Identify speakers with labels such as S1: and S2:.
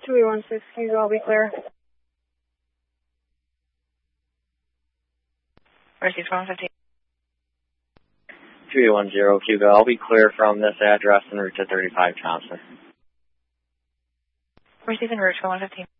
S1: 2816, Hugo, I'll be clear.
S2: Received 115.
S3: 3810, Hugo, I'll be clear from this address en route to 35 Thompson.
S2: Receiving route for 115.